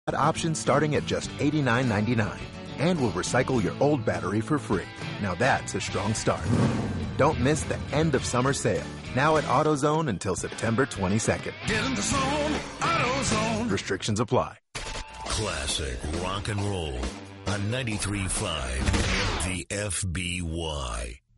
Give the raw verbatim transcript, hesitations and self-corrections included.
Options starting at just eighty-nine ninety-nine. And we'll recycle your old battery for free. Now that's a strong start. Don't miss the end of summer sale. Now at AutoZone until September twenty-second. Get in the zone, AutoZone. Restrictions apply. Classic rock and roll on ninety-three point five The F B Y.